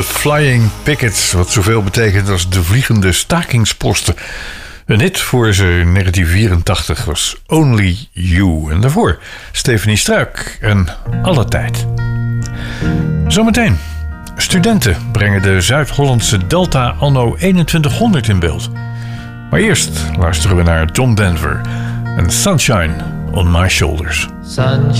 de Flying Pickets, wat zoveel betekent als de vliegende stakingsposten. Een hit voor ze in 1984 was Only You. En daarvoor Stefanie Struik en Alle Tijd. Zometeen. Studenten brengen de Zuid-Hollandse Delta anno 2100 in beeld. Maar eerst luisteren we naar John Denver en Sunshine on My Shoulders. Sunshine